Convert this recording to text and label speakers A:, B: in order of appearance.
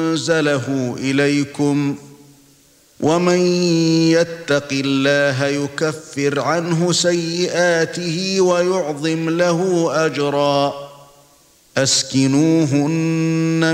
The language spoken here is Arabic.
A: أنزله إليكم ومن يتق الله يكفر عنه سيئاته ويعظم له أجرا أسكنوهن